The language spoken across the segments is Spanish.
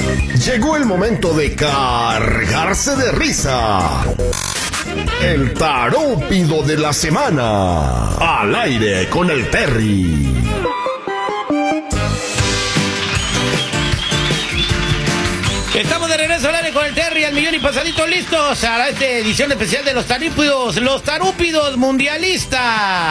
Llegó el momento de cargarse de risa. El tarúpido de la semana. Al aire con el Terry. Estamos de regreso al aire con el Terry, al millón y pasadito, listos a esta edición especial de los tarúpidos mundialistas.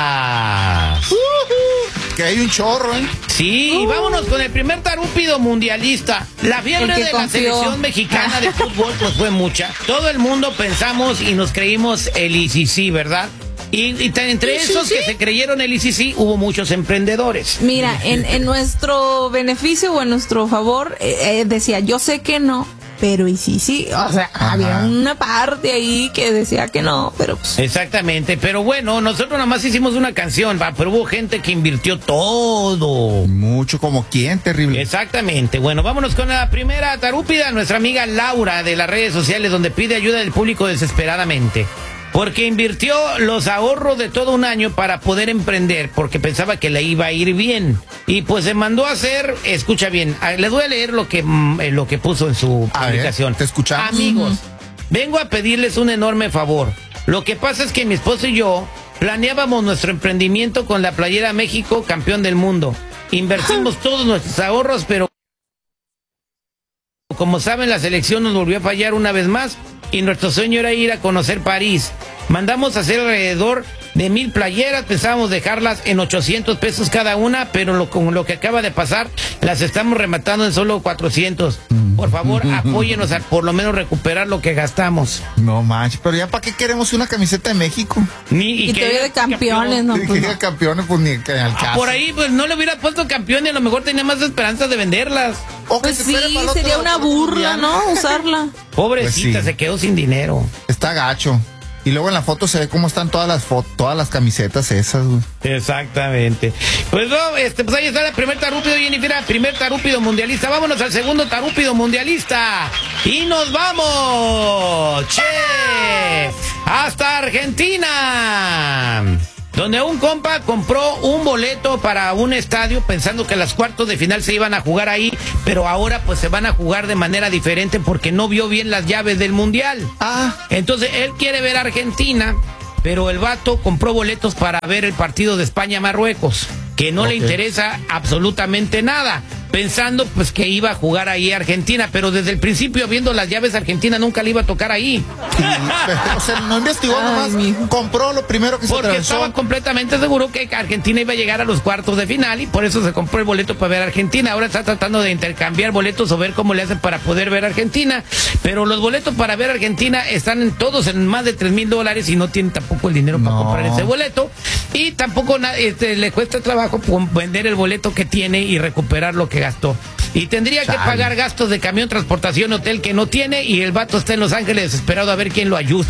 Que hay un chorro, ¿eh? Sí, vámonos con el primer tarúpido mundialista. La fiebre de la selección mexicana de fútbol pues fue mucha. Todo el mundo pensamos y nos creímos el ICC, ¿verdad? Y entre esos que se creyeron el ICC hubo muchos emprendedores. Mira, en nuestro beneficio o en nuestro favor, decía, yo sé que no, pero sí, o sea, había una parte ahí que decía que no, pero pues... Exactamente, pero bueno, nosotros nada más hicimos una canción, pero hubo gente que invirtió todo. Mucho, como quién, terrible. Exactamente, bueno, vámonos con la primera tarúpida, nuestra amiga Laura de las redes sociales, donde pide ayuda del público desesperadamente. Porque invirtió los ahorros de todo un año para poder emprender, porque pensaba que le iba a ir bien. Y pues se mandó a hacer, escucha bien, les voy a leer lo que puso en su publicación. Te escuchamos. Amigos, vengo a pedirles un enorme favor. Lo que pasa es que mi esposo y yo planeábamos nuestro emprendimiento con la playera México, campeón del mundo. Invertimos todos nuestros ahorros, pero como saben, la selección nos volvió a fallar una vez más. Y nuestro sueño era ir a conocer París. Mandamos a hacer alrededor de 1,000 playeras, pensábamos dejarlas en 800 pesos cada una, pero con lo que acaba de pasar, las estamos rematando en solo 400. Por favor, apóyenos a por lo menos recuperar lo que gastamos. No manches, pero ya para qué queremos una camiseta de México. Y todavía de campeones, ¿no? Pues no. Campeones, pues ni al caso. Por ahí, pues no le hubiera puesto campeón y a lo mejor tenía más esperanzas de venderlas. Pues sí, sería una burla, ¿no? Usarla. Pobrecita, pues sí. Se quedó sin dinero. Está gacho. Y luego en la foto se ve cómo están todas las camisetas esas, güey. Exactamente. Pues no, pues ahí está el primer tarúpido, Jennifer, primer tarúpido mundialista. Vámonos al segundo tarúpido mundialista. Y nos vamos, hasta Argentina, donde un compa compró un boleto para un estadio pensando que las cuartos de final se iban a jugar ahí, pero ahora pues se van a jugar de manera diferente porque no vio bien las llaves del mundial. Entonces él quiere ver a Argentina, pero el vato compró boletos para ver el partido de España-Marruecos, que no le interesa absolutamente nada, pensando pues que iba a jugar ahí Argentina, pero desde el principio, viendo las llaves, Argentina nunca le iba a tocar ahí. O sea, no investigó nomás, compró lo primero que se atravesó. Porque estaba completamente seguro que Argentina iba a llegar a los cuartos de final y por eso se compró el boleto para ver a Argentina. Ahora está tratando de intercambiar boletos o ver cómo le hacen para poder ver a Argentina, pero los boletos para ver a Argentina están todos en más de $3,000 y no tienen tampoco el dinero para comprar ese boleto, y tampoco le cuesta trabajo vender el boleto que tiene y recuperar lo que gastó. Y tendría que pagar gastos de camión, transportación, hotel que no tiene, y el vato está en Los Ángeles desesperado a ver quién lo ayuda.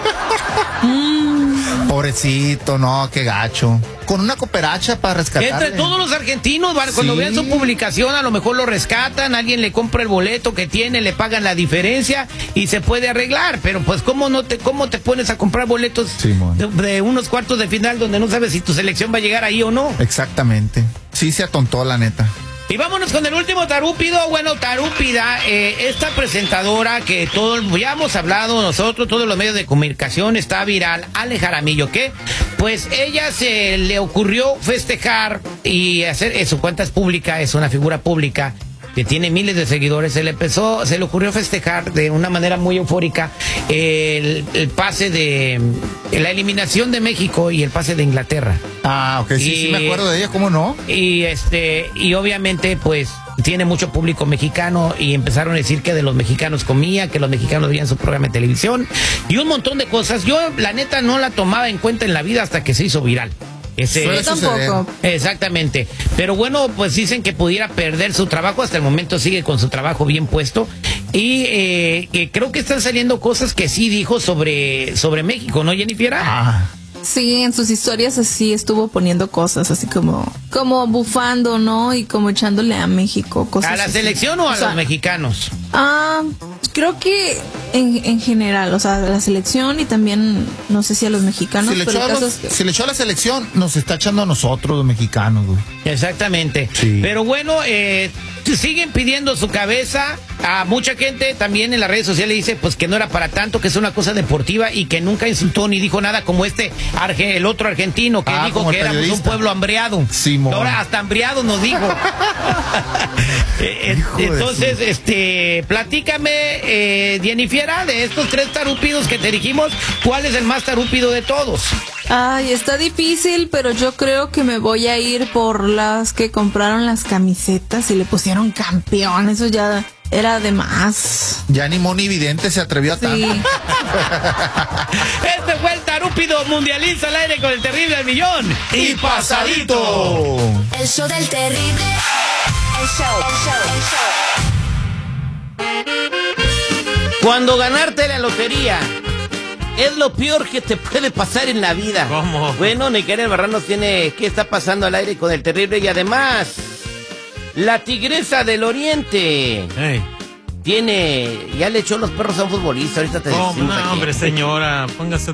Pobrecito, no, qué gacho. Con una cooperacha para rescatarle. Entre todos los argentinos, cuando vean su publicación, a lo mejor lo rescatan, alguien le compra el boleto que tiene, le pagan la diferencia y se puede arreglar. Pero pues, ¿cómo te pones a comprar boletos de unos cuartos de final donde no sabes si tu selección va a llegar ahí o no? Exactamente. Sí se atontó, la neta. Y vámonos con el último tarúpido, tarúpida, esta presentadora que todos, ya hemos hablado nosotros, todos los medios de comunicación, está viral, Ale Jaramillo, que pues ella se le ocurrió festejar y hacer, su cuenta es pública, es una figura pública, que tiene miles de seguidores, se le ocurrió festejar de una manera muy eufórica el pase de la eliminación de México y el pase de Inglaterra. Ok, sí me acuerdo de ella, ¿cómo no? Y obviamente pues tiene mucho público mexicano y empezaron a decir que de los mexicanos comía, que los mexicanos veían su programa de televisión y un montón de cosas. Yo la neta no la tomaba en cuenta en la vida hasta que se hizo viral. Yo tampoco. Exactamente. Pero bueno, pues dicen que pudiera perder su trabajo. Hasta el momento sigue con su trabajo bien puesto. Y que creo que están saliendo cosas que sí dijo sobre México, ¿no, Jennifer? Sí, en sus historias así estuvo poniendo cosas así como bufando, ¿no? Y como echándole a México cosas. ¿A la selección o a los mexicanos? Creo que En general, o sea, la selección y también, no sé si a los mexicanos, Si le, pero echó el a caso los- es que... si le echó a la selección, nos está echando a nosotros, los mexicanos, güey. Exactamente. Sí. Pero bueno, siguen pidiendo su cabeza. A mucha gente también en las redes sociales dice pues que no era para tanto, que es una cosa deportiva y que nunca insultó ni dijo nada como el otro argentino que dijo como el que éramos un periodista. pueblo hambriado. Simón. Ahora hasta hambriado nos dijo. Hijo de Entonces, platícame, Dianifiera, de estos 3 tarúpidos que te dijimos, ¿cuál es el más tarúpido de todos? Ay, está difícil, pero yo creo que me voy a ir por las que compraron las camisetas y le pusieron campeón. Eso ya era de más. Ya ni Moni Vidente se atrevió a tanto. Sí. Este fue el tarúpido mundialista al aire con el terrible al millón. ¡Y pasadito! El show del terrible. El show. Cuando ganarte la lotería es lo peor que te puede pasar en la vida. ¿Cómo? Bueno, Nequera Barranos tiene qué está pasando al aire con el terrible y además la Tigresa del Oriente Ey, ya le echó los perros a un futbolista. Ahorita te ¿cómo? decimos No, aquí. hombre, señora, póngase